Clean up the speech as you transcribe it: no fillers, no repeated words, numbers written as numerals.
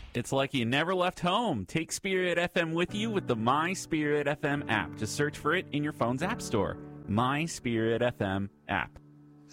It's like you never left home. Take Spirit FM with you with the My Spirit FM app. Just search for it in your phone's app store. My Spirit FM app.